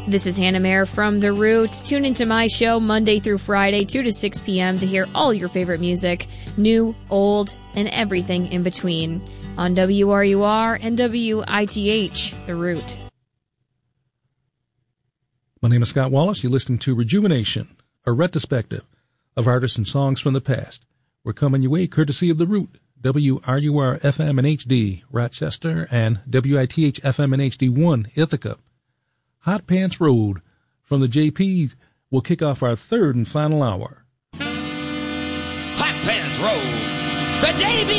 This is Hannah Mayer from The Root. Tune into my show Monday through Friday, 2 to 6 p.m. to hear all your favorite music, new, old, and everything in between on WRUR and WITH, The Root. My name is Scott Wallace. You're listening to Rejuvenation, a retrospective of artists and songs from the past. We're coming your way courtesy of The Root, WRUR FM and HD, Rochester, and WITH FM and HD1, Ithaca. Hot Pants Road from the JPs will kick off our third and final hour. Hot Pants Road, the JP